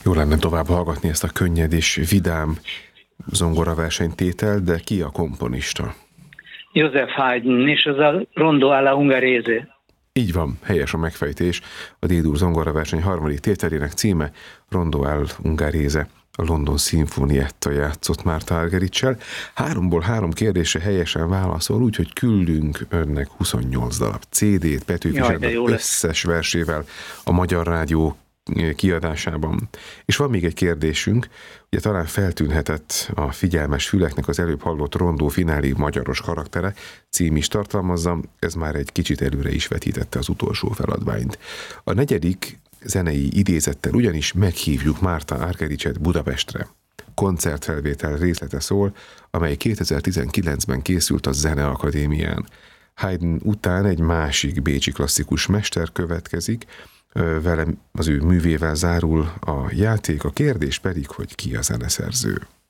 Jó lenne tovább hallgatni ezt a könnyed és vidám zongoraversenytétel, de ki a komponista? Joseph Haydn, és az a Rondo alla Ungherese. Így van, helyes a megfejtés. A D-dur zongoraverseny harmadik tételének címe Rondo alla Ungherese. A London Sinfonietta játszott Márta Argericssel. 3-ból 3 kérdésre helyesen válaszol, úgyhogy küldünk önnek 28 darab CD-t Petőfi Sándor összes versével a Magyar Rádió kiadásában. És van még egy kérdésünk, ugye talán feltűnhetett a figyelmes füleknek az előbb hallott Rondó finálé magyaros karaktere, cím is tartalmazza, ez már egy kicsit előre is vetítette az utolsó feladványt. A negyedik zenei idézettel ugyanis meghívjuk Márta Argericset Budapestre. Koncertfelvétel részlete szól, amely 2019-ben készült a Zeneakadémián. Haydn után egy másik bécsi klasszikus mester következik, vele az ő művével zárul a játék, a kérdés pedig, hogy ki a zeneszerző.